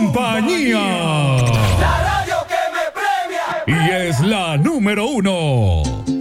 compañía. La radio que me premia. Y es la número 1.